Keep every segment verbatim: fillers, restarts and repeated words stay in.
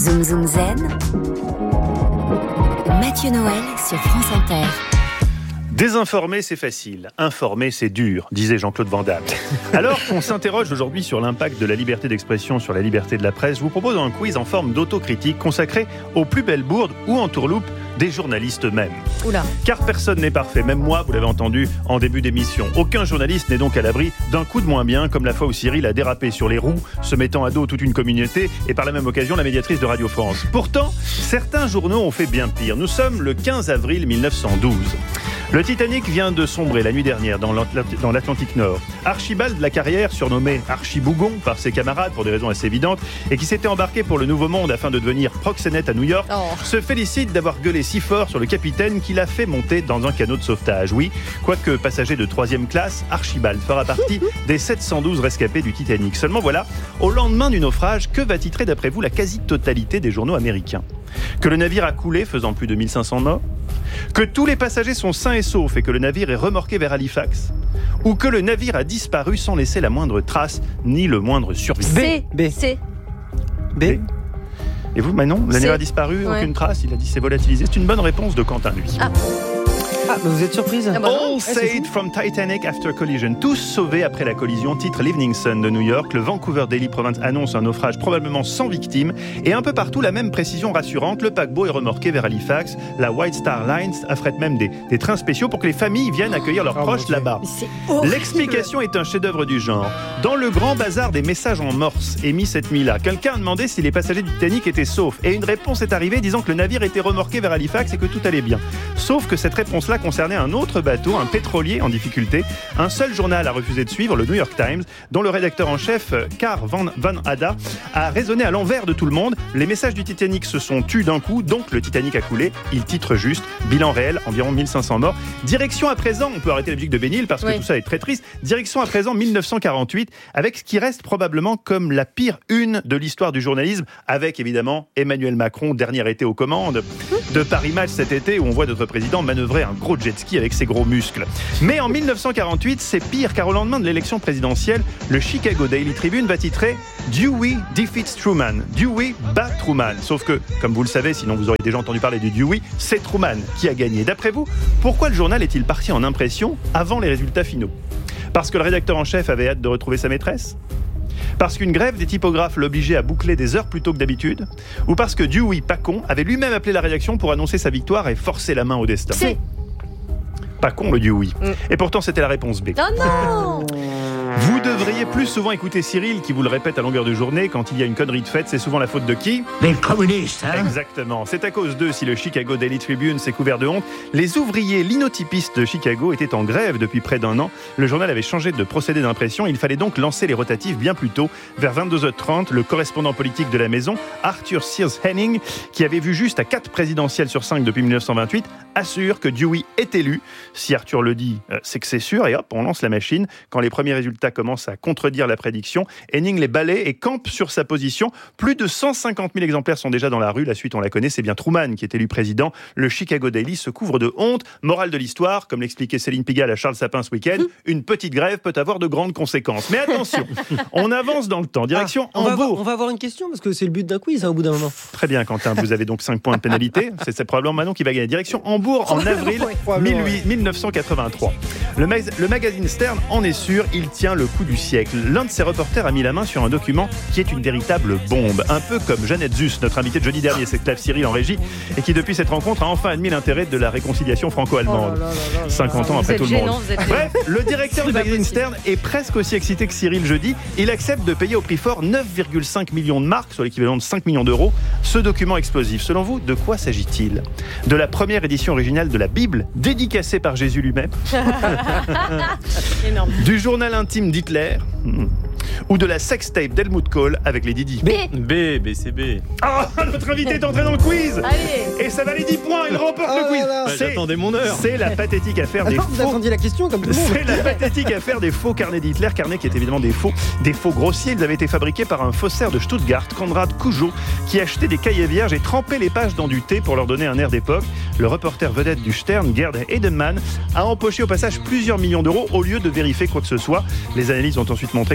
Zoom Zoom Zen, Mathieu Noël sur France Inter. Désinformer, c'est facile. Informer, c'est dur, disait Jean-Claude Van Damme. Alors qu'on s'interroge aujourd'hui sur l'impact de la liberté d'expression sur la liberté de la presse, je vous propose un quiz en forme d'autocritique consacré aux plus belles bourdes ou entourloupes des journalistes eux-mêmes. Oula. Car personne n'est parfait, même moi, vous l'avez entendu en début d'émission. Aucun journaliste n'est donc à l'abri d'un coup de moins bien, comme la fois où Cyril a dérapé sur les roues, se mettant à dos toute une communauté et par la même occasion la médiatrice de Radio France. Pourtant, certains journaux ont fait bien pire. Nous sommes le quinze avril mille neuf cent douze. Le Titanic vient de sombrer la nuit dernière dans l'Atlantique Nord. Archibald Lacarrière, surnommé Archibougon par ses camarades pour des raisons assez évidentes, et qui s'était embarqué pour le Nouveau Monde afin de devenir proxénète à New York, oh. se félicite d'avoir gueulé si fort sur le capitaine qu'il a fait monter dans un canot de sauvetage. Oui, quoique passager de troisième classe, Archibald fera partie des sept cent douze rescapés du Titanic. Seulement voilà, au lendemain du naufrage, que va titrer d'après vous la quasi-totalité des journaux américains ? Que le navire a coulé, faisant plus de mille cinq cents morts ? Que tous les passagers sont sains et saufs et que le navire est remorqué vers Halifax ? Ou que le navire a disparu sans laisser la moindre trace, ni le moindre survivant ? C. B. C. B. Et vous, Manon, le navire a disparu, ouais. Aucune trace, il a dit c'est volatilisé. C'est une bonne réponse de Quentin, lui. Ah. Ah, mais vous êtes surprise. Ah bah All saved from Titanic after collision. Tous sauvés après la collision, titre l'Evening Sun de New York. Le Vancouver Daily Province annonce un naufrage probablement sans victime. Et un peu partout, la même précision rassurante. Le paquebot est remorqué vers Halifax. La White Star Lines affrète même des, des trains spéciaux pour que les familles viennent accueillir leurs oh, proches okay. là-bas. L'explication est un chef-d'œuvre du genre. Dans le grand bazar des messages en morse émis cette nuit-là, quelqu'un a demandé si les passagers du Titanic étaient saufs. Et une réponse est arrivée disant que le navire était remorqué vers Halifax et que tout allait bien. Sauf que cette réponse-là concernait un autre bateau, un pétrolier en difficulté. Un seul journal a refusé de suivre, le New York Times, dont le rédacteur en chef, Carl Van, Van Hadda, a raisonné à l'envers de tout le monde. Les messages du Titanic se sont tus d'un coup, donc le Titanic a coulé. Il titre juste, bilan réel, environ mille cinq cents morts. Direction à présent, on peut arrêter la musique de Bénil parce que oui. tout ça est très triste. Direction à présent mille neuf cent quarante-huit, avec ce qui reste probablement comme la pire une de l'histoire du journalisme, avec évidemment Emmanuel Macron, dernier été aux commandes de Paris Match cet été, où on voit notre président manœuvrer un gros jet ski avec ses gros muscles. Mais en mille neuf cent quarante-huit, c'est pire, car au lendemain de l'élection présidentielle, le Chicago Daily Tribune va titrer « Dewey defeats Truman ». Dewey bat Truman. Sauf que, comme vous le savez, sinon vous auriez déjà entendu parler du Dewey, c'est Truman qui a gagné. D'après vous, pourquoi le journal est-il parti en impression avant les résultats finaux ? Parce que le rédacteur en chef avait hâte de retrouver sa maîtresse ? Parce qu'une grève des typographes l'obligeait à boucler des heures plus tôt que d'habitude ? Ou parce que Dewey, pas con, avait lui-même appelé la rédaction pour annoncer sa victoire et forcer la main au destin ? C'est... Pas con le Dewey. Mm. Et pourtant c'était la réponse B. Oh non. Vous devriez plus souvent écouter Cyril qui vous le répète à longueur de journée. Quand il y a une connerie de faite, c'est souvent la faute de qui ? Les communistes, hein ? Exactement. C'est à cause d'eux si le Chicago Daily Tribune s'est couvert de honte. Les ouvriers linotypistes de Chicago étaient en grève depuis près d'un an. Le journal avait changé de procédé d'impression. Il fallait donc lancer les rotatifs bien plus tôt. Vers vingt-deux heures trente, le correspondant politique de la maison, Arthur Sears Henning, qui avait vu juste à quatre présidentielles sur cinq depuis mille neuf cent vingt-huit, assure que Dewey est élu. Si Arthur le dit, c'est que c'est sûr. Et hop, on lance la machine. Quand les premiers résultats commencent à contredire la prédiction, Henning les balaie et campe sur sa position. Plus de cent cinquante mille exemplaires sont déjà dans la rue. La suite, on la connaît, c'est bien Truman qui est élu président. Le Chicago Daily se couvre de honte. Morale de l'histoire, comme l'expliquait Céline Pigalle à Charles Sapin ce week-end, une petite grève peut avoir de grandes conséquences. Mais attention, on avance dans le temps. Direction ah, on Hambourg. Va avoir, on va avoir une question, parce que c'est le but d'un quiz, hein, au bout d'un moment. Très bien, Quentin, vous avez donc cinq points de pénalité. C'est, c'est probablement Manon qui va gagner. Direction Hambourg en avril mille neuf cent quatre-vingt-trois. Le, ma- le magazine Stern en est sûr, il tient le coup du siècle. L'un de ses reporters a mis la main sur un document qui est une véritable bombe. Un peu comme Jeannette Zus, notre invitée de jeudi dernier, c'est Clave Cyril en régie, et qui depuis cette rencontre a enfin admis l'intérêt de la réconciliation franco-allemande. Oh là là là là cinquante ans après tout le monde. Bref, le directeur du magazine Stern est presque aussi excité que Cyril jeudi. Il accepte de payer au prix fort neuf virgule cinq millions de marks, soit l'équivalent de cinq millions d'euros, ce document explosif. Selon vous, de quoi s'agit-il ? De la première édition originale de la Bible, dédicacée par Jésus lui-même ? Énorme. Du journal intime d'Hitler ? Ou de la sextape d'Helmut Kohl avec les Didi. B. B, B, c'est B. Ah, oh, notre invité est entré dans le quiz. Allez. Et ça va les dix points, il remporte oh le quiz. là là. C'est, J'attendais mon heure. C'est la pathétique affaire des Attends, faux... vous attendiez la question comme tout le monde. C'est la pathétique affaire des faux carnets d'Hitler, carnets qui étaient évidemment des faux, des faux grossiers. Ils avaient été fabriqués par un faussaire de Stuttgart, Konrad Kujo, qui achetait des cahiers vierges et trempait les pages dans du thé pour leur donner un air d'époque. Le reporter vedette du Stern, Gerd Edelman, a empoché au passage plusieurs millions d'euros au lieu de vérifier quoi que ce soit. Les analyses ont ensuite montré que le papier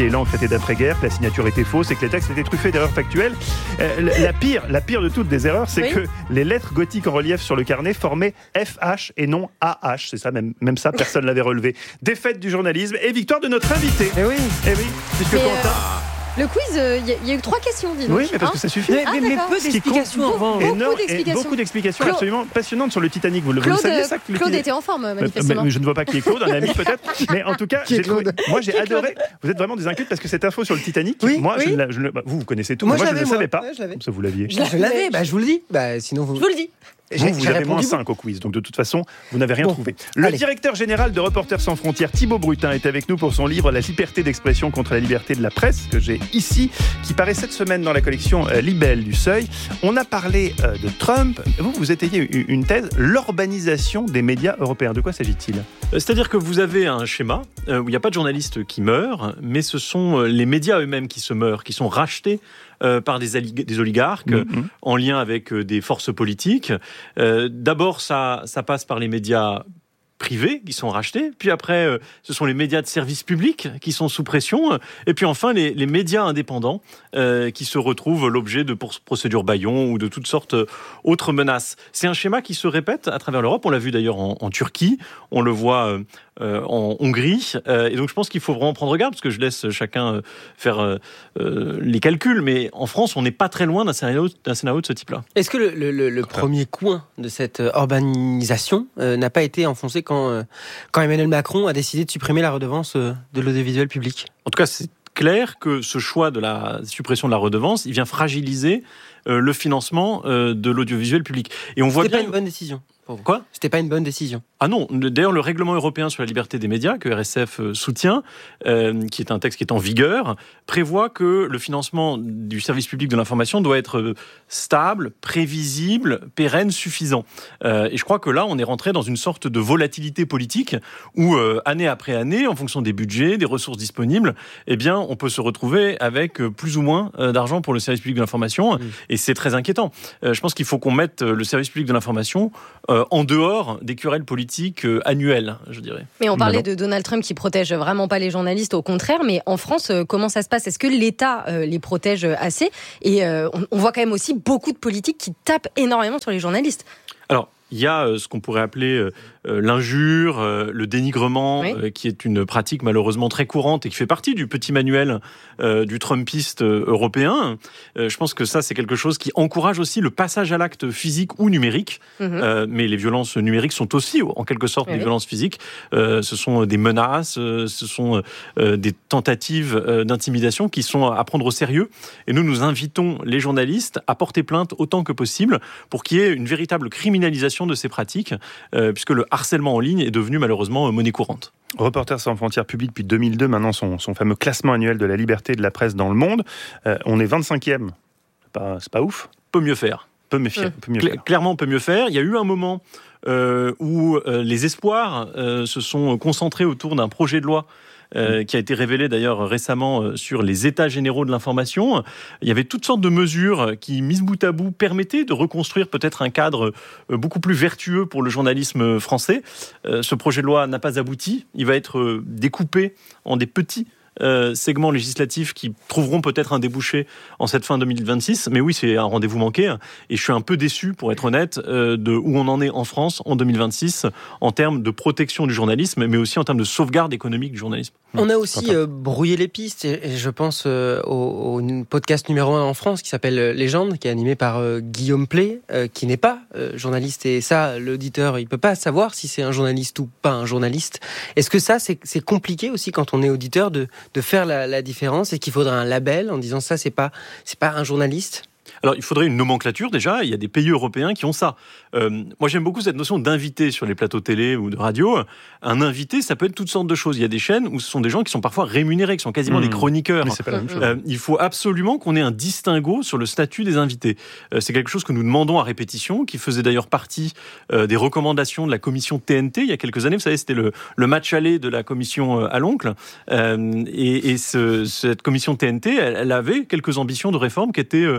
papier et l'encre étaient d'après-guerre, que la signature était fausse et que les textes étaient truffés d'erreurs factuelles. Euh, la pire, la pire de toutes des erreurs, c'est oui. que les lettres gothiques en relief sur le carnet formaient F H et non A H. C'est ça, même, même ça, personne ne l'avait relevé. Défaite du journalisme et victoire de notre invité. Eh oui, eh oui, puisque mais Quentin... Euh... Le quiz, il euh, y, y a eu trois questions, dis donc. Oui, mais parce hein que ça suffit. Mais, ah, mais, mais peu d'explications avant. Beaucoup, Énorme, d'explications. beaucoup d'explications Claude, absolument passionnantes sur le Titanic. Vous, Claude, vous le saviez, ça que Claude le... était en forme, manifestement. Mais je ne vois pas qui est Claude, un ami peut-être. Mais en tout cas, j'ai trouvé... moi j'ai adoré. Vous êtes vraiment des incultes parce que cette info sur le Titanic, oui, moi, oui. je la, je le... vous, vous connaissez tout. Moi, moi je je ne le savais pas. Ouais, je l'avais. Ça, vous l'aviez. Je, je l'avais, bah, je vous le dis. Bah, sinon vous... Je vous le dis. Vous, vous avez moins cinq au quiz, donc de toute façon, vous n'avez rien bon, trouvé. Le allez. directeur général de Reporters sans frontières, Thibaut Brutin, est avec nous pour son livre « La liberté d'expression contre la liberté de la presse » que j'ai ici, qui paraît cette semaine dans la collection euh, Libelle du Seuil. On a parlé euh, de Trump. Vous, vous étayez une thèse, l'urbanisation des médias européens. De quoi s'agit-il ? C'est-à-dire que vous avez un schéma euh, où il n'y a pas de journalistes qui meurent, mais ce sont les médias eux-mêmes qui se meurent, qui sont rachetés Euh, par des, allig- des oligarques mmh. euh, en lien avec euh, des forces politiques. Euh, d'abord, ça, ça passe par les médias privés qui sont rachetés, puis après euh, ce sont les médias de service public qui sont sous pression, et puis enfin les, les médias indépendants euh, qui se retrouvent l'objet de procédures bâillons ou de toutes sortes autres menaces. C'est un schéma qui se répète à travers l'Europe, on l'a vu d'ailleurs en, en Turquie, on le voit euh, euh, en Hongrie, euh, et donc je pense qu'il faut vraiment prendre garde, parce que je laisse chacun faire euh, euh, les calculs, mais en France on n'est pas très loin d'un scénario, d'un scénario de ce type-là. Est-ce que le, le, le premier coin de cette urbanisation euh, n'a pas été enfoncé quand, euh, quand Emmanuel Macron a décidé de supprimer la redevance euh, de l'audiovisuel public ? En tout cas, c'est clair que ce choix de la suppression de la redevance, il vient fragiliser euh, le financement euh, de l'audiovisuel public. Et on voit C'était bien... pas une bonne décision. Quoi ? C'était pas une bonne décision. Ah non, d'ailleurs le règlement européen sur la liberté des médias, que R S F soutient, euh, qui est un texte qui est en vigueur, prévoit que le financement du service public de l'information doit être stable, prévisible, pérenne, suffisant. Euh, et je crois que là, on est rentré dans une sorte de volatilité politique où, euh, année après année, en fonction des budgets, des ressources disponibles, eh bien, on peut se retrouver avec plus ou moins d'argent pour le service public de l'information. Mmh. Et c'est très inquiétant. Euh, je pense qu'il faut qu'on mette le service public de l'information euh, en dehors des querelles politiques euh, annuelles, je dirais. Mais on parlait de Donald Trump qui protège vraiment pas les journalistes, au contraire. Mais en France, euh, comment ça se passe ? Est-ce que l'État euh, les protège assez ? Et euh, on, on voit quand même aussi beaucoup de politiques qui tapent énormément sur les journalistes. Alors, il y a euh, ce qu'on pourrait appeler euh, euh, l'injure, euh, le dénigrement, oui. euh, qui est une pratique malheureusement très courante et qui fait partie du petit manuel euh, du Trumpiste euh, européen. Euh, je pense que ça, c'est quelque chose qui encourage aussi le passage à l'acte physique ou numérique. Mm-hmm. Euh, mais les violences numériques sont aussi, en quelque sorte, oui. des violences physiques. Euh, ce sont des menaces, euh, ce sont euh, des tentatives euh, d'intimidation qui sont à prendre au sérieux. Et nous, nous invitons les journalistes à porter plainte autant que possible pour qu'il y ait une véritable criminalisation de ces pratiques, euh, puisque le harcèlement en ligne est devenu malheureusement monnaie courante. Reporters sans frontières publie depuis deux mille deux maintenant son, son fameux classement annuel de la liberté de la presse dans le monde. Euh, on est vingt-cinquième. C'est pas, c'est pas ouf. Peut mieux faire. Peut mieux faire. Mmh. Peut mieux Cla- faire. Clairement, on peut mieux faire. Il y a eu un moment euh, où euh, les espoirs euh, se sont concentrés autour d'un projet de loi Euh, qui a été révélé d'ailleurs récemment euh, sur les états généraux de l'information. Il y avait toutes sortes de mesures qui, mises bout à bout, permettaient de reconstruire peut-être un cadre euh, beaucoup plus vertueux pour le journalisme français. Euh, ce projet de loi n'a pas abouti. Il va être euh, découpé en des petits Euh, segments législatifs qui trouveront peut-être un débouché en cette fin deux mille vingt-six. Mais oui, c'est un rendez-vous manqué. Et je suis un peu déçu, pour être honnête, euh, de où on en est en France en deux mille vingt-six en termes de protection du journalisme, mais aussi en termes de sauvegarde économique du journalisme. On a aussi euh, brouillé les pistes. Et je pense euh, au, au podcast numéro un en France qui s'appelle Légende, qui est animé par euh, Guillaume Play, euh, qui n'est pas euh, journaliste. Et ça, l'auditeur, il peut pas savoir si c'est un journaliste ou pas un journaliste. Est-ce que ça, c'est, c'est compliqué aussi quand on est auditeur de de faire la, la différence et qu'il faudrait un label en disant ça, c'est pas, c'est pas un journaliste? Alors, il faudrait une nomenclature, déjà. Il y a des pays européens qui ont ça. Euh, moi, j'aime beaucoup cette notion d'invité sur les plateaux télé ou de radio. Un invité, ça peut être toutes sortes de choses. Il y a des chaînes où ce sont des gens qui sont parfois rémunérés, qui sont quasiment mmh. des chroniqueurs. Mais c'est pas la même chose. Euh, il faut absolument qu'on ait un distinguo sur le statut des invités. Euh, c'est quelque chose que nous demandons à répétition, qui faisait d'ailleurs partie euh, des recommandations de la commission T N T il y a quelques années. Vous savez, c'était le, le match aller de la commission euh, à l'oncle. Euh, et et ce, cette commission T N T, elle, elle avait quelques ambitions de réforme qui étaient, euh, je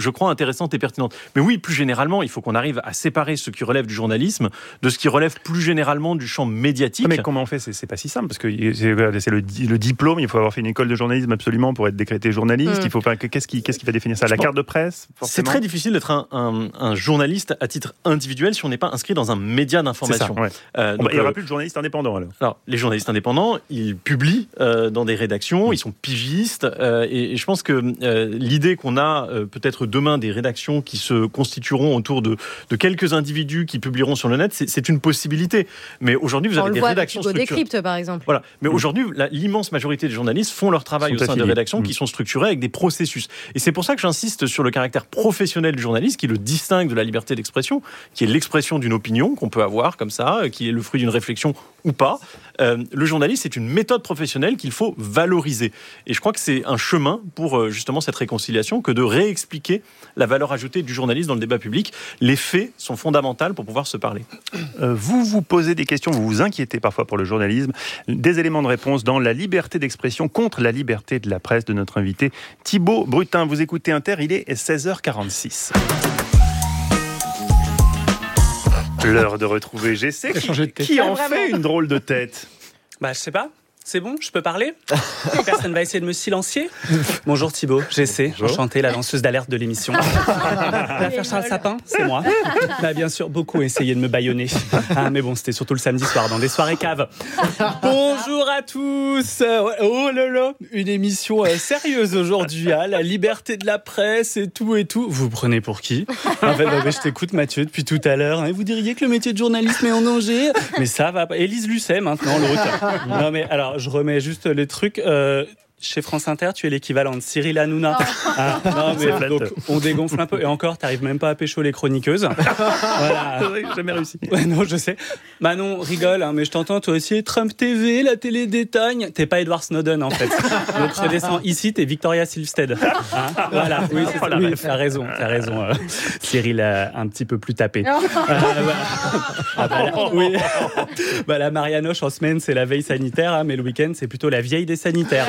je crois, intéressantes et pertinentes. Mais oui, plus généralement, il faut qu'on arrive à séparer ce qui relève du journalisme de ce qui relève plus généralement du champ médiatique. Mais comment on fait ? c'est, c'est pas si simple, parce que c'est, c'est le, le diplôme, il faut avoir fait une école de journalisme absolument pour être décrété journaliste. Mmh. Il faut pas, qu'est-ce, qui, qu'est-ce qui va définir ça ? La carte de presse, forcément ? C'est très difficile d'être un, un, un journaliste à titre individuel si on n'est pas inscrit dans un média d'information. C'est ça, ouais. euh, donc, bah, il n'y aura euh, plus de journalistes indépendants alors. Alors, les journalistes indépendants, ils publient euh, dans des rédactions, mmh. ils sont pigistes, euh, et, et je pense que euh, l'idée qu'on a euh, peut-être demain des rédactions qui se constitueront autour de, de quelques individus qui publieront sur le net, c'est, c'est une possibilité. Mais aujourd'hui, vous avez on des le voit rédactions structurées. Décrypte, par exemple. Voilà. Mais mmh. aujourd'hui, la, l'immense majorité des journalistes font leur travail au sein affiliés. de rédactions mmh. qui sont structurées avec des processus. Et c'est pour ça que j'insiste sur le caractère professionnel du journaliste qui le distingue de la liberté d'expression, qui est l'expression d'une opinion qu'on peut avoir comme ça, qui est le fruit d'une réflexion ou pas. Euh, le journaliste, c'est une méthode professionnelle qu'il faut valoriser. Et je crois que c'est un chemin pour euh, justement cette réconciliation que de réexpliquer la valeur ajoutée du journaliste dans le débat public. Les faits sont fondamentaux pour pouvoir se parler. Euh, vous vous posez des questions, vous vous inquiétez parfois pour le journalisme. Des éléments de réponse dans la liberté d'expression contre la liberté de la presse de notre invité Thibaut Brutin. Vous écoutez Inter, il est seize heures quarante-six. L'heure de retrouver G C qui, qui en fait une drôle de tête. Bah, je sais pas. C'est bon, je peux parler ? Personne va essayer de me silencier ? Bonjour Thibaut, G C, enchantée, la lanceuse d'alerte de l'émission. L'affaire Charles Sapin, c'est moi. Bah, bien sûr, beaucoup essayé de me bâillonner. Ah, mais bon, c'était surtout le samedi soir, dans des soirées caves. Bonjour à tous. Oh là là, une émission euh, sérieuse aujourd'hui, hein, la liberté de la presse et tout et tout. Vous prenez pour qui ? En fait, bah, je t'écoute Mathieu depuis tout à l'heure. Hein, vous diriez que le métier de journalisme est en danger ? Mais ça va pas. Élise Lucet maintenant, l'autre. Non mais alors, je remets juste les trucs. Euh, chez France Inter, tu es l'équivalent de Cyril Hanouna. Oh. Ah, non, mais donc, on dégonfle un peu. Et encore, t'arrives même pas à pécho les chroniqueuses. Voilà. C'est vrai que j'ai jamais réussi. Ouais, non, je sais. Manon, rigole, hein, mais je t'entends, toi aussi. Trump T V, la télé détagne. T'es pas Edward Snowden, en fait. Donc, je redescends ici, t'es Victoria Silvstedt. Hein, voilà. Oui, c'est, voilà, oui, t'as raison, t'as raison. Euh, Cyril a un petit peu plus tapé. Euh, bah, ah, bah, la, oui. Bah, la Marianoche en semaine, c'est la veille sanitaire, hein, mais le week-end, c'est plutôt la vieille des sanitaires.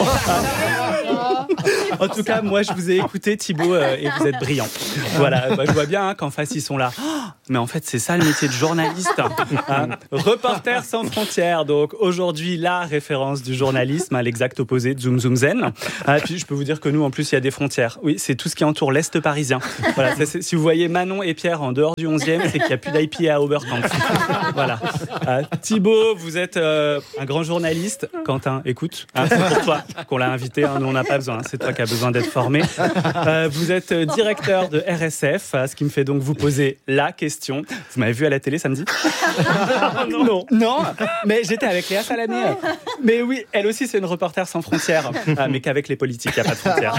En tout cas, moi, je vous ai écouté, Thibaut, euh, et vous êtes brillant. Voilà, bah, je vois bien hein, qu'en face, ils sont là. Oh, mais en fait, c'est ça le métier de journaliste. Hein. Reporter sans frontières. Donc, aujourd'hui, la référence du journalisme, à l'exact opposé de Zoom Zoom Zen. Ah, puis, je peux vous dire que nous, en plus, il y a des frontières. Oui, c'est tout ce qui entoure l'Est parisien. Voilà, ça, c'est, si vous voyez Manon et Pierre en dehors du onzième, c'est qu'il n'y a plus d'I P à Oberkampf. Voilà. Euh, Thibaut, vous êtes euh, un grand journaliste. Quentin, écoute, hein, c'est pour toi qu'on l'a invité. Hein, nous, on n'a pas besoin. Hein, c'est toi qui as besoin d'être formé. Euh, vous êtes directeur de R S F, ce qui me fait donc vous poser la question. Vous m'avez vu à la télé samedi ? non. non. Non, mais j'étais avec Léa Salamé. Mais oui, elle aussi, c'est une reporter sans frontières. Ah, mais qu'avec les politiques, il n'y a pas de frontières.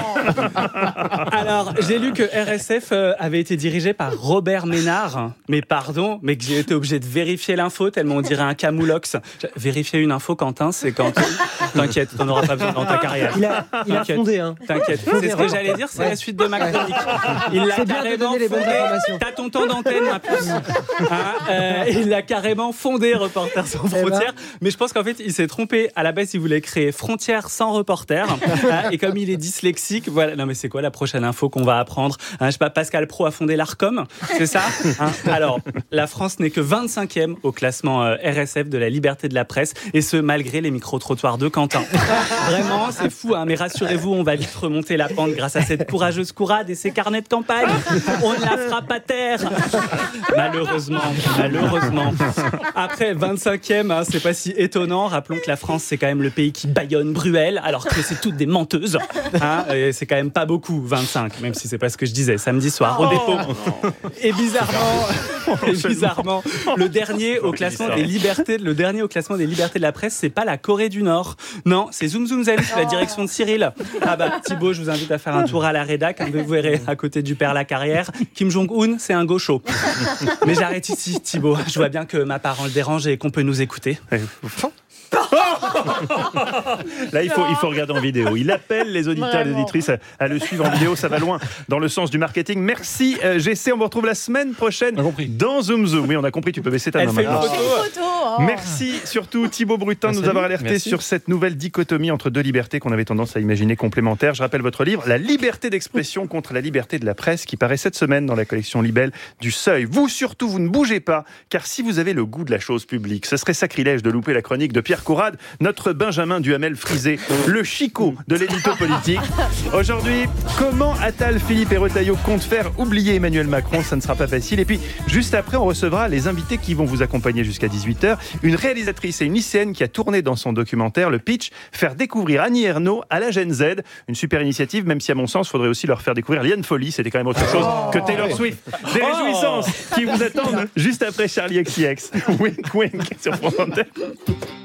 Alors, j'ai lu que R S F avait été dirigé par Robert Ménard. Mais pardon, mais que j'ai été obligé de vérifier l'info, tellement on dirait un camoulox. Vérifier une info, Quentin, c'est quand... T'inquiète, t'en auras pas besoin dans ta carrière. Il a, il a fondé, hein. T'inquiète, c'est ce que j'allais dire, c'est ouais. la suite de ma chronique. Il l'a carrément fondé. T'as ton temps d'antenne, ma puce. Hein, euh, il l'a carrément fondé, Reporters sans frontières. Mais je pense qu'en fait, il s'est trompé. À la base, il voulait créer Frontières sans reporters. Hein, et comme il est dyslexique, voilà. Non, mais c'est quoi la prochaine info qu'on va apprendre ? Hein, je sais pas, Pascal Praud a fondé l'Arcom, c'est ça ? Hein, alors, la France n'est que vingt-cinquième au classement euh, R S F de la liberté de la presse, et ce, malgré les micro-trottoirs de Quentin. Vraiment, c'est fou, hein, mais rassurez-vous, on va vite remonter la pente grâce à cette courageuse courade et ses carnets de campagne. On ne la fera pas taire. Malheureusement, malheureusement. Après, vingt-cinquième, hein, c'est pas si étonnant. Rappelons que la France, c'est quand même le pays qui bâillonne Bruel, alors que c'est toutes des menteuses. Hein, et c'est quand même pas beaucoup, vingt-cinq, même si c'est pas ce que je disais, samedi soir, au dépôt. Et bizarrement, et bizarrement, le dernier au classement des libertés, le dernier au classement des libertés de la presse, c'est pas la Corée du Nord. Non, c'est Zoom Zoom Zen, sous la direction de Cyril. Ah bah, Thibaut, je vous invite à faire un tour à la rédac. Hein, vous verrez, à côté du père Lacarrière, Kim Jong-un, c'est un gaucho. Mais j'arrête ici, Thibaut. Je vois bien que ma parole dérange et qu'on peut nous écouter. Là, il faut, il faut regarder en vidéo. Il appelle les auditeurs et les auditrices à, à le suivre en vidéo. Ça va loin dans le sens du marketing. Merci, euh, G C. On vous retrouve la semaine prochaine dans Zoom Zoom. Oui, on a compris. Tu peux baisser ta Elle main fait maintenant. une photo. Photo, oh. Merci surtout Thibaut Brutin de nous Salut. avoir alerté Merci. sur cette nouvelle dichotomie entre deux libertés qu'on avait tendance à imaginer complémentaires. Je rappelle votre livre, La liberté d'expression contre la liberté de la presse, qui paraît cette semaine dans la collection Libelle du Seuil. Vous surtout, vous ne bougez pas, car si vous avez le goût de la chose publique, ce serait sacrilège de louper la chronique de Pierre Courade, notre Benjamin Duhamel frisé, le chicot de l'édito politique. Aujourd'hui, comment Attal, Philippe et Retailleau comptent faire oublier Emmanuel Macron? Ça ne sera pas facile. Et puis, juste après, on recevra les invités qui vont vous accompagner jusqu'à dix-huit heures. Une réalisatrice et une lycéenne qui a tourné dans son documentaire le pitch, faire découvrir Annie Ernaux à la Gen Z. Une super initiative, même si à mon sens, il faudrait aussi leur faire découvrir Liane Folly. C'était quand même autre chose que Taylor Swift. Des réjouissances qui vous attendent juste après Charlie X C X. Wink wink sur France Inter.